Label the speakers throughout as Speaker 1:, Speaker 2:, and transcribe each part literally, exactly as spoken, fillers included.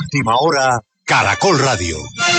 Speaker 1: Última hora, Caracol Radio.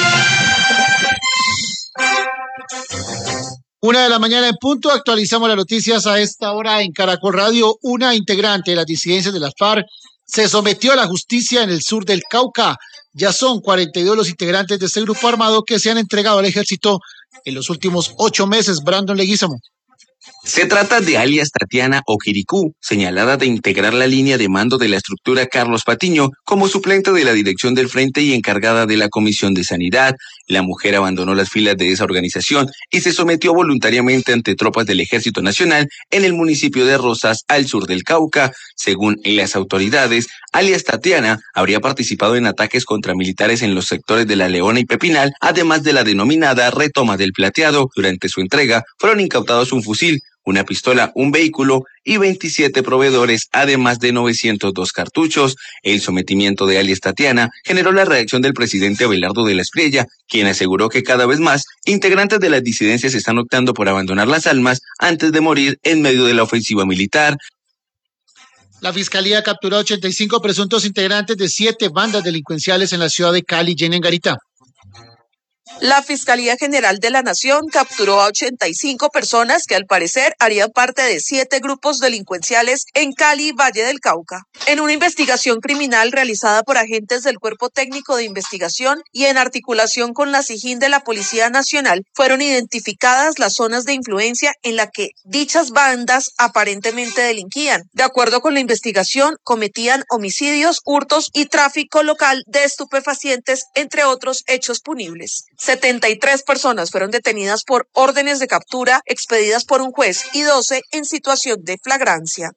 Speaker 2: Una de la mañana en punto, actualizamos las noticias a esta hora en Caracol Radio. Una integrante de las disidencias de las FARC se sometió a la justicia en el sur del Cauca. Ya son cuarenta y dos los integrantes de este grupo armado que se han entregado al ejército en los últimos ocho meses. Brandon Leguizamo.
Speaker 3: Se trata de alias Tatiana Oquiricú, señalada de integrar la línea de mando de la estructura Carlos Patiño como suplente de la dirección del frente y encargada de la Comisión de Sanidad. La mujer abandonó las filas de esa organización y se sometió voluntariamente ante tropas del Ejército Nacional en el municipio de Rosas, al sur del Cauca. Según las autoridades, alias Tatiana habría participado en ataques contra militares en los sectores de La Leona y Pepinal, además de la denominada retoma del Plateado. Durante su entrega fueron incautados un fusil, una pistola, un vehículo y veintisiete proveedores, además de novecientos dos cartuchos. El sometimiento de alias Tatiana generó la reacción del presidente Abelardo de la Espriella, quien aseguró que cada vez más integrantes de las disidencias están optando por abandonar las almas antes de morir en medio de la ofensiva militar.
Speaker 2: La Fiscalía capturó a ochenta y cinco presuntos integrantes de siete bandas delincuenciales en la ciudad de Cali, Jenny Garita.
Speaker 4: La Fiscalía General de la Nación capturó a ochenta y cinco personas que al parecer harían parte de siete grupos delincuenciales en Cali, Valle del Cauca. En una investigación criminal realizada por agentes del Cuerpo Técnico de Investigación y en articulación con la SIJIN de la Policía Nacional, fueron identificadas las zonas de influencia en la que dichas bandas aparentemente delinquían. De acuerdo con la investigación, cometían homicidios, hurtos y tráfico local de estupefacientes, entre otros hechos punibles. setenta y tres personas fueron detenidas por órdenes de captura expedidas por un juez y doce en situación de flagrancia.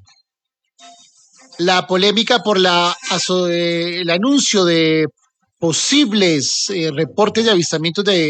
Speaker 2: La polémica por la, el anuncio de posibles eh, reportes de avistamientos de